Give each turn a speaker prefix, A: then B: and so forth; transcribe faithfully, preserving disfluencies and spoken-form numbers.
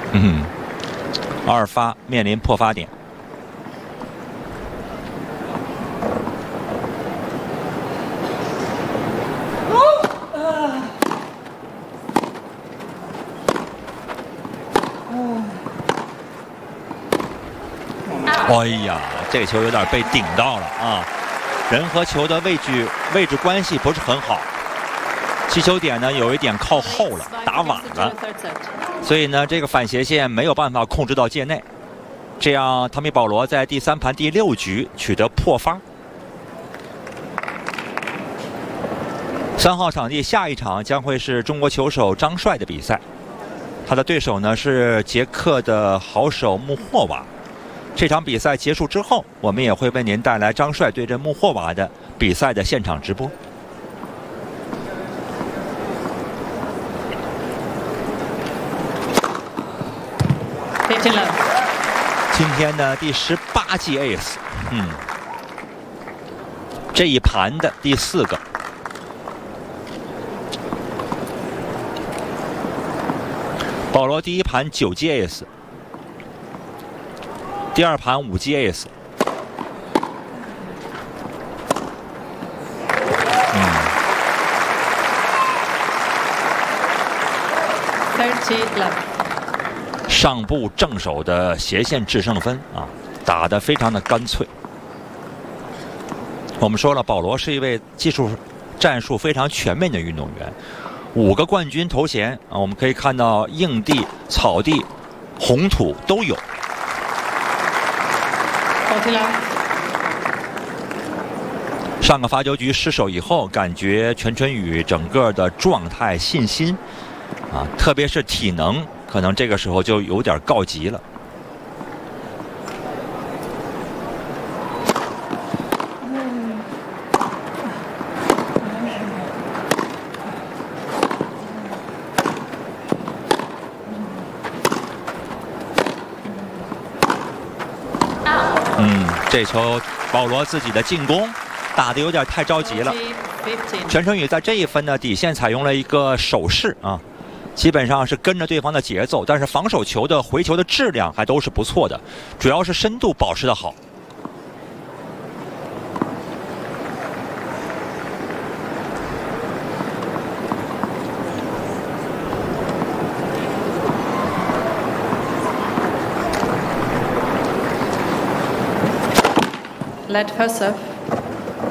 A: 嗯，二发面临破发点。哎呀，这球有点被顶到了啊！人和球的位置位置关系不是很好，击球点呢有一点靠后了，打晚了，所以呢这个反斜线没有办法控制到界内，这样汤米·保罗在第三盘第六局取得破发。三号场地下一场将会是中国球手张帅的比赛，他的对手呢是捷克的好手穆霍瓦。这场比赛结束之后，我们也会为您带来张帅对阵穆霍瓦的比赛的现场直播。今天的第十八记 ace， 嗯，这一盘的第四个。保罗第一盘九记 ace。第二盘五记 ace， 嗯，上部正手的斜线制胜分啊，打得非常的干脆。我们说了，保罗是一位技术战术非常全面的运动员，五个冠军头衔啊，我们可以看到硬地、草地、红土都有。上个发球局失手以后，感觉全春雨整个的状态、信心啊，特别是体能，可能这个时候就有点告急了。这球保罗自己的进攻打得有点太着急了。全春雨在这一分的底线采用了一个手势啊，基本上是跟着对方的节奏，但是防守球的回球的质量还都是不错的，主要是深度保持得好。
B: Let her serve.